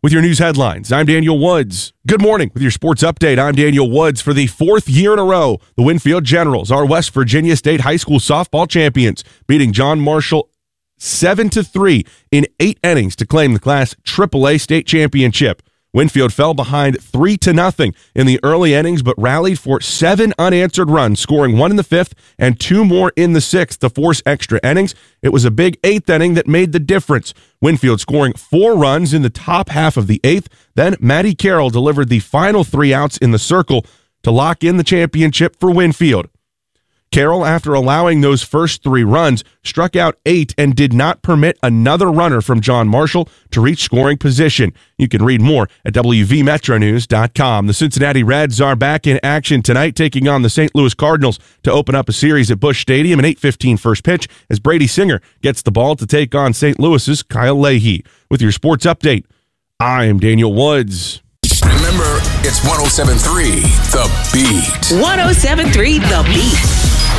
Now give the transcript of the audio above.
with your news headlines. I'm Daniel Woods. Good morning with your sports update. I'm Daniel Woods. For the fourth year in a row, the Winfield Generals are West Virginia State High School softball champions, beating John Marshall 7-3 in 8 innings to claim the Class AAA state championship. Winfield fell behind 3-0 in the early innings, but rallied for 7 unanswered runs, scoring 1 in the 5th and 2 more in the 6th to force extra innings. It was a big 8th inning that made the difference. Winfield scoring 4 runs in the top half of the 8th. Then Maddie Carroll delivered the final 3 outs in the circle to lock in the championship for Winfield. Carroll, after allowing those first 3 runs, struck out 8 and did not permit another runner from John Marshall to reach scoring position. You can read more at WVMetroNews.com. The Cincinnati Reds are back in action tonight, taking on the St. Louis Cardinals to open up a series at Busch Stadium. An 8:15 first pitch as Brady Singer gets the ball to take on St. Louis's Kyle Leahy. With your sports update, I'm Daniel Woods. Remember, it's 107.3 The Beat. 107.3 The Beat.